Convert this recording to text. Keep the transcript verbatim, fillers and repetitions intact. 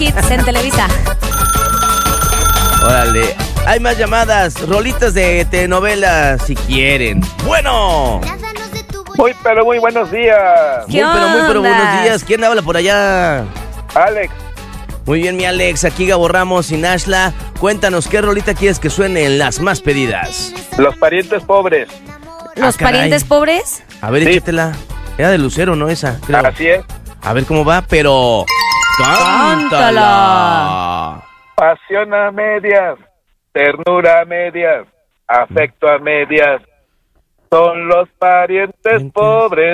Kids en Televisa. Órale, hay más llamadas, rolitas de telenovelas si quieren. Bueno. Muy, pero muy buenos días. Muy, pero muy, pero buenos días. ¿Quién habla por allá? Alex. Muy bien, mi Alex, aquí Gabo Ramos y Nashla. Cuéntanos, ¿qué rolita quieres que suene en las más pedidas? Los parientes pobres. ¿Los Ah, caray. parientes pobres? A ver, Sí. échatela. Era de Lucero, ¿no? Esa, creo. Así es. A ver cómo va, pero... ¡cántala! Pasión a medias, ternura a medias, afecto a medias. Son los parientes Parientes. pobres.